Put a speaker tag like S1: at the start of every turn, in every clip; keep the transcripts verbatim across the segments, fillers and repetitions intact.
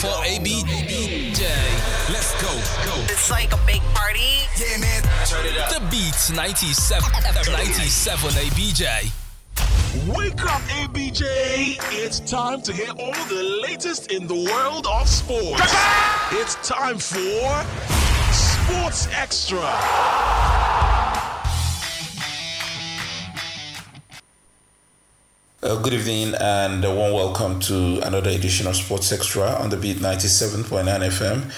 S1: for A B J. Let's go. go.
S2: It's like a big party.
S1: Yeah, man. Turn it up. The Beats ninety-seven, ninety-seven A B J.
S3: Wake up, A B J. It's time to hear all the latest in the world of sports. It's time for Sports Extra.
S4: Uh, good evening and a warm welcome to another edition of Sports Extra on the Beat ninety-seven point nine F M,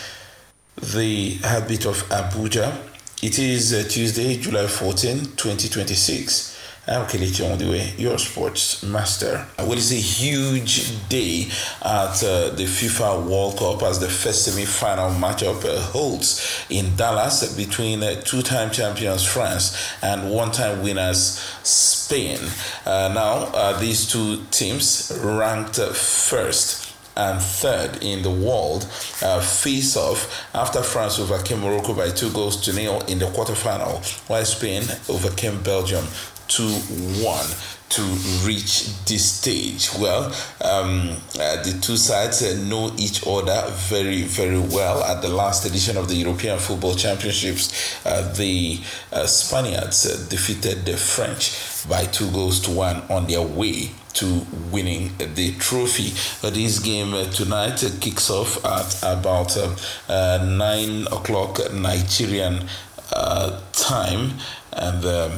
S4: the heartbeat of Abuja. It is uh, Tuesday, July fourteenth, twenty twenty-six. I'm Kelechi Ondiwe, your sports master. Well, it's a huge day at uh, the FIFA World Cup as the first semi-final matchup uh, holds in Dallas between uh, two-time champions France and one-time winners Spain. Uh, now, uh, these two teams ranked uh, first and third in the world uh, face off after France overcame Morocco by two goals to nil in the quarterfinal, while Spain overcame Belgium two one to reach this stage. Well, um, uh, the two sides uh, know each other very, very well. At the last edition of the European Football Championships, uh, the uh, Spaniards uh, defeated the French by two goals to one on their way to winning the trophy. Uh, this game uh, tonight uh, kicks off at about uh, uh, nine o'clock Nigerian uh, time, and um,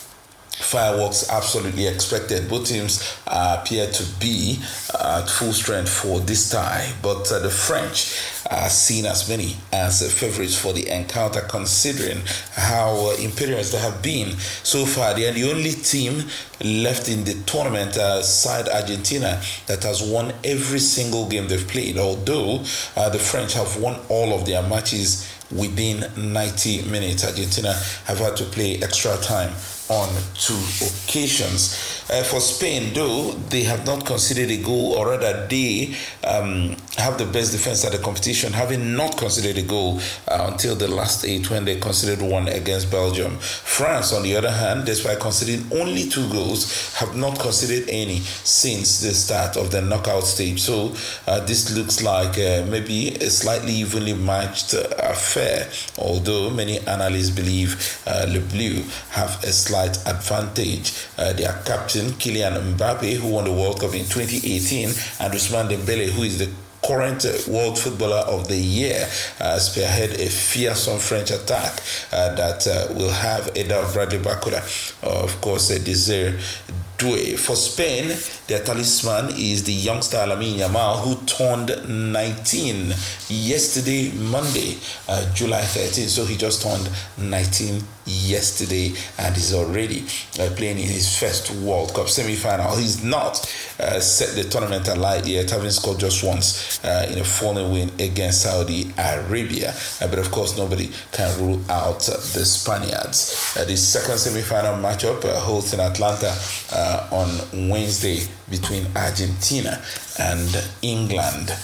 S4: fireworks absolutely expected. Both teams uh, appear to be uh, at full strength for this tie, but uh, the French are seen as many as uh, favorites for the encounter, considering how uh, imperious they have been so far. They are the only team left in the tournament, uh, side Argentina, that has won every single game they've played, although uh, the French have won all of their matches within ninety minutes. Argentina have had to play extra time on two occasions. Uh, for Spain, though, they have not conceded a goal, or rather they um, have the best defense at the competition, having not conceded a goal uh, until the last eight when they conceded one against Belgium. France, on the other hand, despite conceding only two goals, have not conceded any since the start of the knockout stage. So uh, this looks like uh, maybe a slightly evenly matched uh, affair, although many analysts believe uh, Le Bleu have a slight advantage. Uh, their captain Kylian Mbappe, who won the World Cup in twenty eighteen, and Ousmane Dembele, who is the current World Footballer of the Year, uh, spearhead a fearsome French attack uh, that uh, will have Eder Bradley Bacola, uh, of course, uh, Desire Doué. For Spain, their talisman is the youngster Lamine Yamal, who turned nineteen yesterday, Monday, uh, July thirteenth. So he just turned nineteen yesterday and is already uh, playing in his first World Cup semi-final. He's not uh, set the tournament alight yet, having scored just once uh, in a four nil win against Saudi Arabia. Uh, but of course, nobody can rule out uh, the Spaniards. Uh, the second semi-final matchup uh, holds in Atlanta uh, on Wednesday between Argentina and England.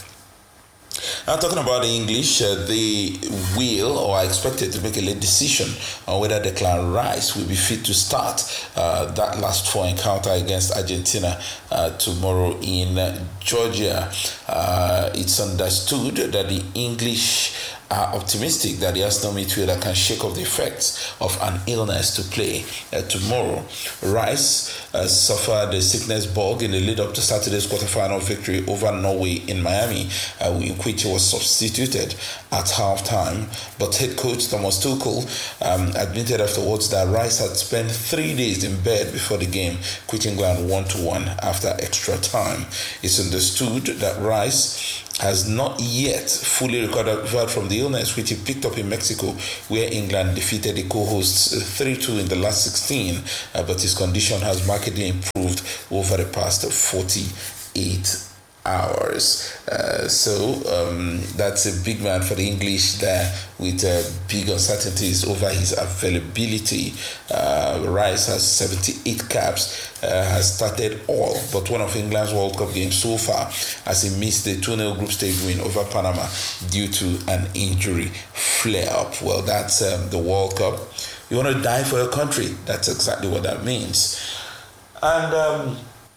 S4: Now, talking about the English, uh, they will or are expected to make a late decision on whether Declan Rice will be fit to start uh, that last four encounter against Argentina uh, tomorrow in uh, Georgia. Uh, it's understood that the English are optimistic that the Arsenal midfielder can shake off the effects of an illness to play uh, tomorrow. Rice uh, suffered a sickness bug in the lead up to Saturday's quarterfinal victory over Norway in Miami, uh, in which he was substituted at halftime. But head coach Thomas Tuchel um, admitted afterwards that Rice had spent three days in bed before the game, quitting England one to one after extra time. It's understood that Rice has not yet fully recovered from the illness, which he picked up in Mexico, where England defeated the co-hosts three two in the last sixteen, uh, but his condition has markedly improved over the past forty-eight hours. Uh, so um, that's a big man for the English there, with uh, big uncertainties over his availability. Uh, Rice has seventy-eight caps, uh, has started all but one of England's World Cup games so far, as he missed the two nil group stage win over Panama due to an injury flare-up. Well, that's um, the World Cup. You want to die for your country. That's exactly what that means. And um,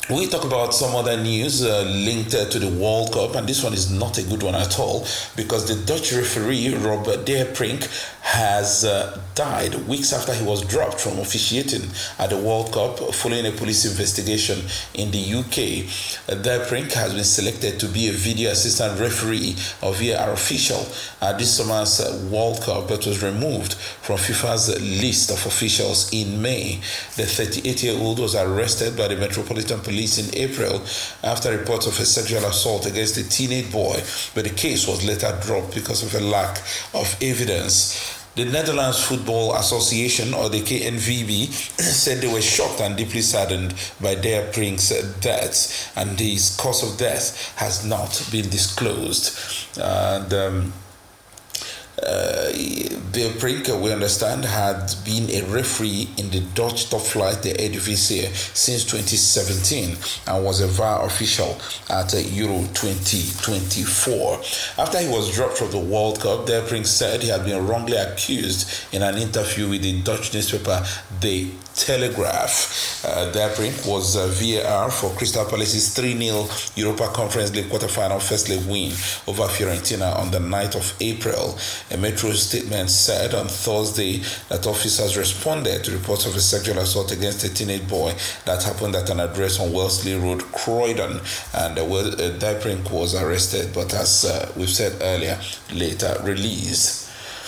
S4: We talk about some other news uh, linked uh, to the World Cup, and this one is not a good one at all, because the Dutch referee Robert De Prink has uh, died weeks after he was dropped from officiating at the World Cup following a police investigation in the U K. Uh, De Prink has been selected to be a video assistant referee or V A R official at this summer's uh, World Cup, but was removed from FIFA's list of officials in May. The thirty-eight-year-old was arrested by the Metropolitan Police in April after reports of a sexual assault against a teenage boy, but the case was later dropped because of a lack of evidence. The Netherlands Football Association, or the K N V B, said they were shocked and deeply saddened by De Prink's death, and his cause of death has not been disclosed. And um, Uh, De Prink, we understand, had been a referee in the Dutch top flight, the Eredivisie, since twenty seventeen and was a V A R official at uh, Euro twenty twenty-four. After he was dropped from the World Cup, De Prink said he had been wrongly accused in an interview with the Dutch newspaper The Telegraph. Uh, De Prink was uh, V A R for Crystal Palace's three nil Europa Conference League quarterfinal first leg win over Fiorentina on the ninth of April. A Metro statement said on Thursday that officers responded to reports of a sexual assault against a teenage boy that happened at an address on Wellesley Road, Croydon, and uh, well, uh, De Prink was arrested, but as uh, we've said earlier, later released.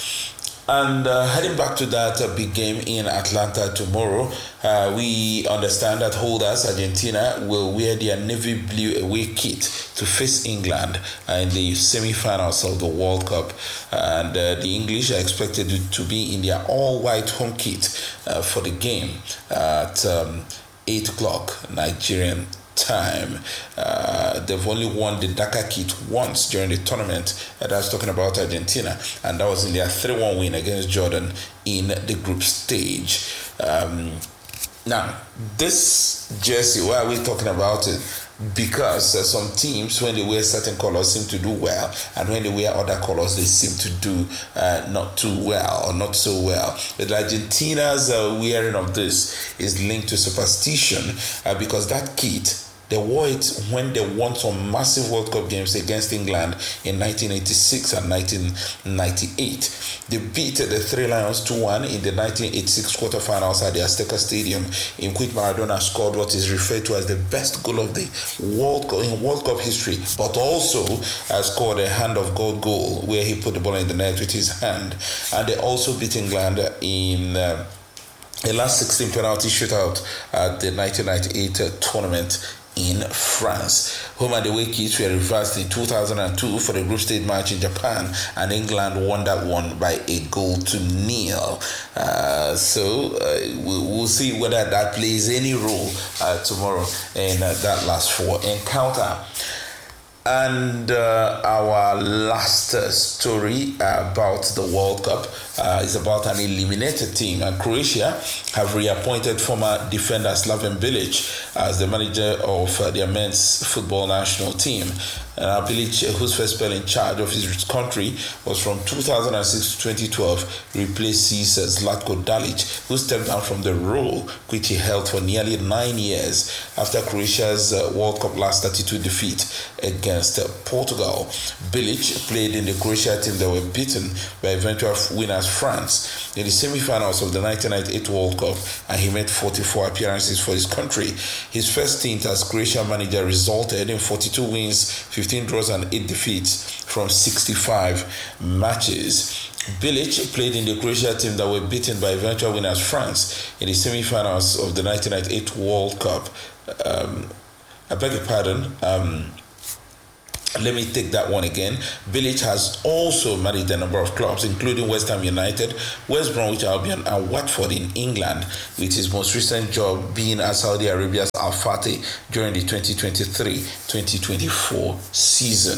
S4: And uh, heading back to that uh, big game in Atlanta tomorrow, uh, we understand that holders Argentina will wear their navy blue away kit to face England uh, in the semi-finals of the World Cup. And uh, the English are expected to be in their all-white home kit uh, for the game at um, eight o'clock Nigerian time. Uh, they've only won the Dakar kit once during the tournament. Uh, that's talking about Argentina, and that was in their three one win against Jordan in the group stage. Um, now, this jersey, why are we talking about it? Because uh, some teams, when they wear certain colors, seem to do well, and when they wear other colors, they seem to do uh, not too well or not so well. But Argentina's uh, wearing of this is linked to superstition, uh, because that kit, they wore it when they won some massive World Cup games against England in nineteen eighty-six and nineteen ninety-eight. They beat the Three Lions two one in the nineteen eighty-six quarterfinals at the Azteca Stadium, in which Maradona scored what is referred to as the best goal of the World Cup, in World Cup history, but also uh, scored a hand of God goal where he put the ball in the net with his hand. And they also beat England in uh, a last sixteen penalty shootout at the nineteen ninety-eight uh, tournament in France. Home and away kits were reversed in two thousand two for the group stage match in Japan, and England won that one by a goal to nil. Uh, so uh, we'll, we'll see whether that plays any role uh, tomorrow in uh, that last four encounter. And uh, our last uh, story about the World Cup uh, is about an eliminated team. And Croatia have reappointed former defender Slaven Bilic as the manager of uh, their men's football national team. Uh, Bilic, whose first spell in charge of his country was from two thousand six to twenty twelve, replaces uh, Zlatko Dalic, who stepped down from the role which he held for nearly nine years after Croatia's uh, World Cup last thirty-two defeat against uh, Portugal. Bilic played in the Croatia team that were beaten by eventual winners France in the semi-finals of the nineteen ninety-eight World Cup, and he made forty-four appearances for his country. His first stint as Croatian manager resulted in forty-two wins, fifteen draws and eight defeats from sixty-five matches. Bilic played in the Croatia team that were beaten by eventual winners France in the semi-finals of the nineteen ninety-eight World Cup. Um, I beg your pardon. Um, Let me take that one again. Bilic has also managed a number of clubs, including West Ham United, West Bromwich Albion, and Watford in England, with his most recent job being at Saudi Arabia's Al Fateh during the twenty twenty-three twenty twenty-four season.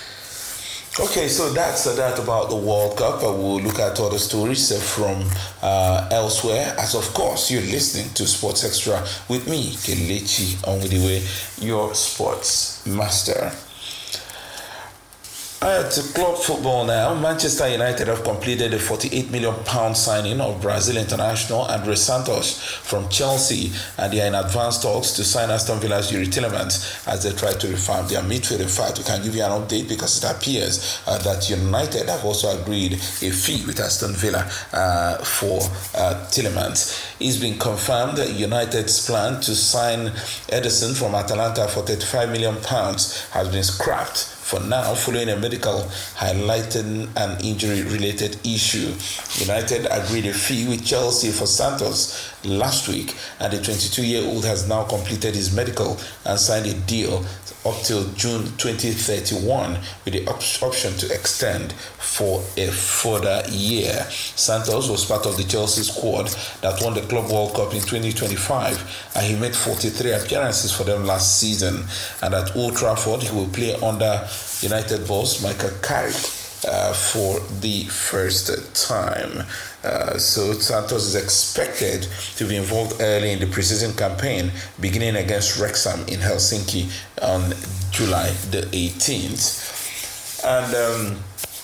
S4: Okay, so that's uh, that about the World Cup. Uh, we'll look at other stories uh, from uh, elsewhere. As of course, you're listening to Sports Extra with me, Kelechi Onwudiwe, your sports master. Uh, to club football now. Manchester United have completed a forty-eight million pound signing of Brazil international Andre Santos from Chelsea, and they are in advanced talks to sign Aston Villa's Youri Tielemans as they try to refine their midfield. In fact, we can give you an update because it appears uh, that United have also agreed a fee with Aston Villa uh, for uh, Tielemans. It's been confirmed that United's plan to sign Ederson from Atalanta for thirty-five million pounds has been scrapped for now, following a medical highlighting an injury-related issue. United agreed a fee with Chelsea for Santos last week, and the twenty-two-year-old has now completed his medical and signed a deal up till June twenty thirty-one with the op- option to extend for a further year. Santos was part of the Chelsea squad that won the Club World Cup in twenty twenty-five, and he made forty-three appearances for them last season. And at Old Trafford, he will play under United boss Michael Carrick uh, for the first time. Uh, so Santos is expected to be involved early in the preseason campaign, beginning against Wrexham in Helsinki on July the eighteenth. And um,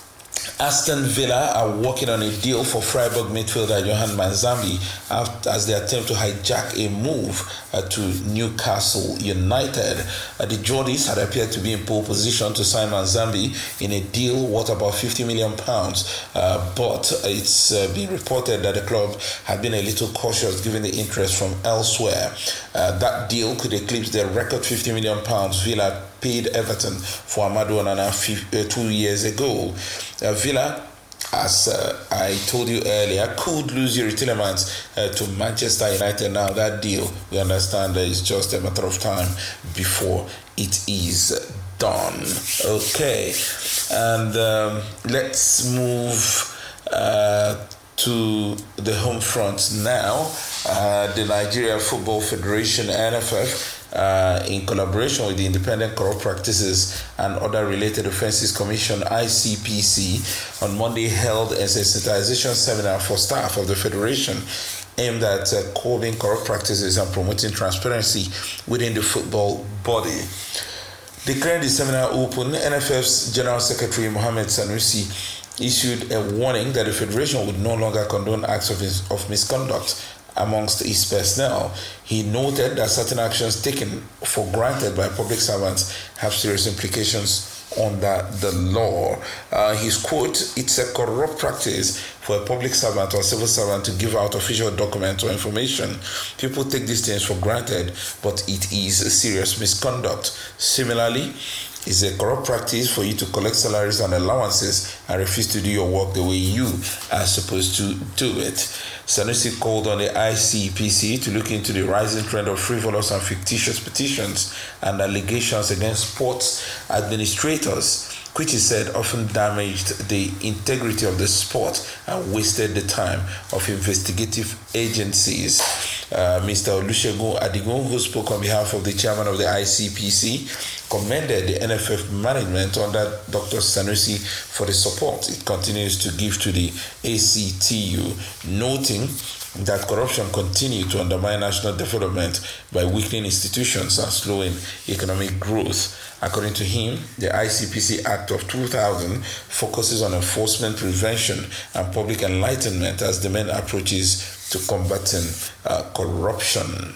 S4: Aston Villa are working on a deal for Freiburg midfielder Johan Manzambi as they attempt to hijack a move uh, to Newcastle United. Uh, the Geordies had appeared to be in pole position to sign Manzambi in a deal worth about fifty million pounds, uh, but it's uh, been reported that the club had been a little cautious given the interest from elsewhere. Uh, that deal could eclipse their record fifty million pounds Villa paid Everton for Amadou Onana uh, two years ago. Uh, Villa, as uh, I told you earlier, could lose Youri Tielemans uh, to Manchester United. Now that deal, we understand that it's just a matter of time before it is done. Okay, and um, let's move uh, to the home front now. Uh, the Nigeria Football Federation, N F F, Uh, in collaboration with the Independent Corrupt Practices and Other Related Offences Commission, I C P C, on Monday held a sensitization seminar for staff of the Federation aimed at uh, curbing corrupt practices and promoting transparency within the football body. Declaring the seminar open, N F F's General Secretary Mohammed Sanusi issued a warning that the Federation would no longer condone acts of, his, of misconduct amongst its personnel. He noted that certain actions taken for granted by public servants have serious implications under the law. Uh, his quote, "It's a corrupt practice for a public servant or civil servant to give out official documents or information. People take these things for granted, but it is a serious misconduct. Similarly, it's a corrupt practice for you to collect salaries and allowances and refuse to do your work the way you are supposed to do it." Sanusi called on the I C P C to look into the rising trend of frivolous and fictitious petitions and allegations against sports administrators, which he said often damaged the integrity of the sport and wasted the time of investigative agencies. Uh, Mister Olusegun Adigun, who spoke on behalf of the chairman of the I C P C, commended the N F F management under Doctor Sanusi for the support it continues to give to the A C T U, noting that corruption continued to undermine national development by weakening institutions and slowing economic growth. According to him, the I C P C Act of two thousand focuses on enforcement, prevention, and public enlightenment as the main approaches to combating uh, corruption.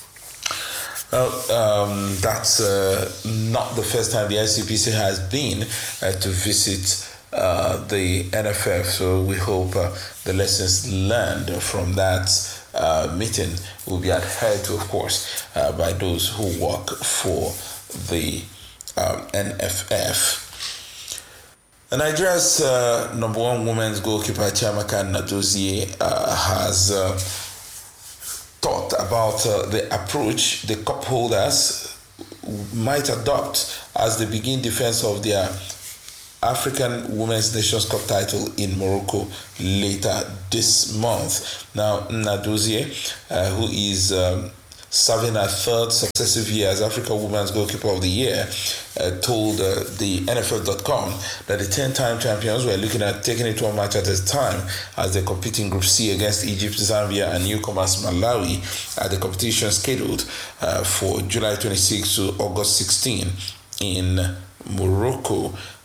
S4: Well, um, that's uh, not the first time the I C P C has been uh, to visit uh, the N F F, so we hope uh, the lessons learned from that uh, meeting will be adhered to, of course, uh, by those who work for the um, N F F. Nigeria's uh, number one women's goalkeeper, Chiamaka Nnadozie, uh, has uh, thought about uh, the approach the cup holders might adopt as they begin defense of their African Women's Nations Cup title in Morocco later this month. Now, Nnadozie, uh, who is um, serving her third successive year as Africa Women's Goalkeeper of the Year, uh, told uh, the N F L dot com that the ten-time champions were looking at taking it one match at a time as they compete in Group C against Egypt, Zambia, and newcomers Malawi at the competition scheduled uh, for July twenty-sixth to August sixteenth in Morocco.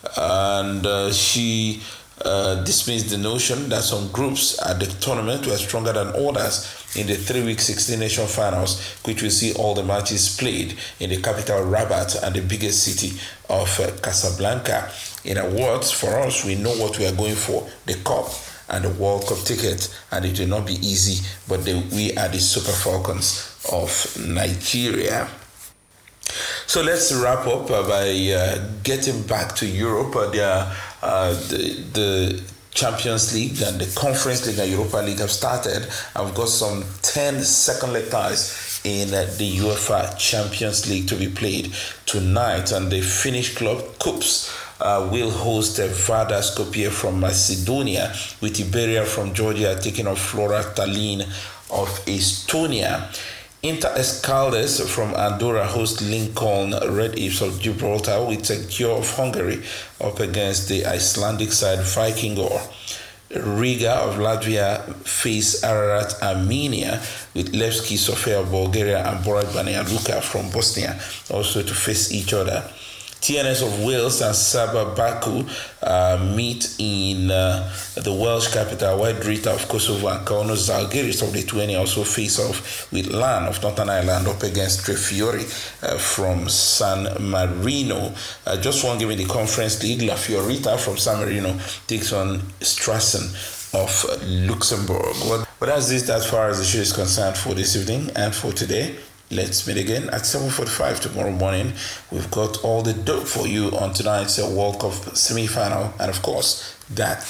S4: and uh, she uh, dismissed the notion that some groups at the tournament were stronger than others in the three-week sixteen-nation finals, which will see all the matches played in the capital Rabat and the biggest city of uh, Casablanca. In other words, for us, we know what we are going for, the cup and the World Cup ticket, and it will not be easy, but the, we are the Super Falcons of Nigeria. So let's wrap up uh, by uh, getting back to Europe. Uh, there, uh, the, the Champions League and the Conference League and Europa League have started. I've got some ten second leg ties in uh, the UEFA Champions League to be played tonight, and the Finnish club Kups uh, will host uh, Vardar Skopje from Macedonia, with Iberia from Georgia taking on Flora Tallinn of Estonia. Inter Escaldes from Andorra host Lincoln Red Imps of Gibraltar, with Tekjö of Hungary up against the Icelandic side Vikingor. Riga of Latvia face Ararat Armenia, with Levski Sofia of Bulgaria and Borat Banja Luka from Bosnia also to face each other. T N S of Wales and Saba Baku uh, meet in uh, the Welsh capital, while Drita of Kosovo and Kaunas Zalgiris of Lithuania also face off with Lan of Northern Ireland up against Tre Fiori uh, from San Marino. Uh, just one game in the Conference League, La Fiorita from San Marino takes on Strassen of Luxembourg. Well, but that's it as far as the show is concerned for this evening and for today. Let's meet again at seven forty-five tomorrow morning. We've got all the dope for you on tonight's World Cup semi-final, and of course that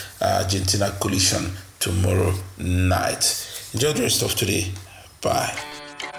S4: England-Argentina collision tomorrow night. Enjoy the rest of today. Bye.